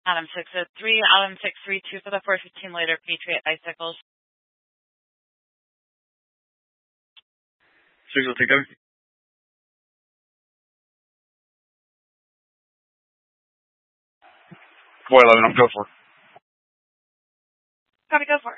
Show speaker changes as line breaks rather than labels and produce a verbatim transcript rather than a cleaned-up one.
Adam six oh three, Adam six three two for the four fifteen later Patriot Bicycles.
six oh three, Kevin. four eleven, I'm go for.
Copy, go for it.